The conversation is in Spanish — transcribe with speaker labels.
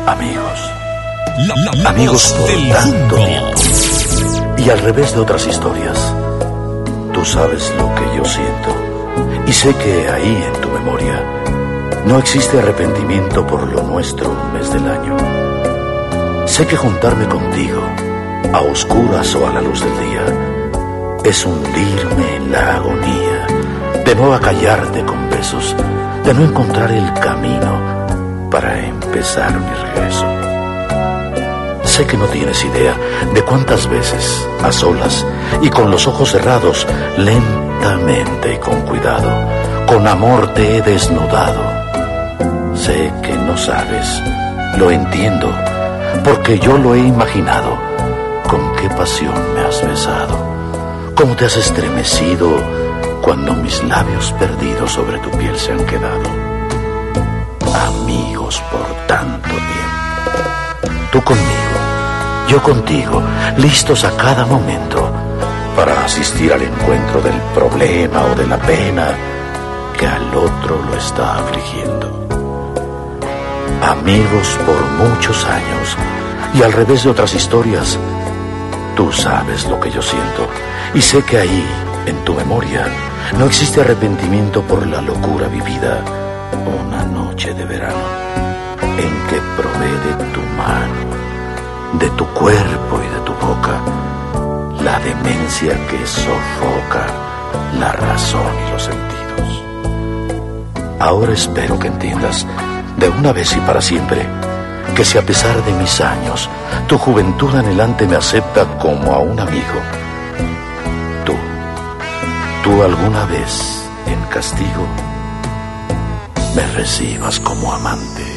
Speaker 1: Amigos.
Speaker 2: La
Speaker 1: Amigos
Speaker 2: voz
Speaker 1: por
Speaker 2: del
Speaker 1: tanto
Speaker 2: Junco.
Speaker 1: tiempo. Y al revés de otras historias, tú sabes lo que yo siento. Y sé que ahí en tu memoria no existe arrepentimiento por lo nuestro un mes del año. Sé que juntarme contigo, a oscuras o a la luz del día, es hundirme en la agonía, de no acallarte con besos, de no encontrar el camino para empezar mi regreso. Sé que no tienes idea de cuántas veces, a solas y con los ojos cerrados, lentamente y con cuidado, con amor te he desnudado. Sé que no sabes, lo entiendo, porque yo lo he imaginado. Con qué pasión me has besado, cómo te has estremecido cuando mis labios perdidos sobre tu piel se han quedado. Amigos por tanto tiempo, tú conmigo, yo contigo, listos a cada momento para asistir al encuentro del problema o de la pena que al otro lo está afligiendo. Amigos por muchos años, y al revés de otras historias, tú sabes lo que yo siento, y sé que ahí, en tu memoria, no existe arrepentimiento por la locura vivida una noche de verano, en que probé de tu mano, de tu cuerpo y de tu boca, la demencia que sofoca la razón y los sentidos. Ahora espero que entiendas, de una vez y para siempre, que si a pesar de mis años, tu juventud anhelante me acepta como a un amigo, tú alguna vez, en castigo, me recibas como amante.